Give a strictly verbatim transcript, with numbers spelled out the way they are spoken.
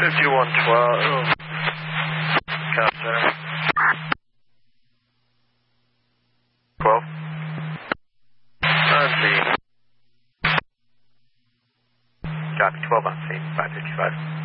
fifty-one twelve. Copy, center. twelve. On scene. Copy, twelve on scene, five fifty-five.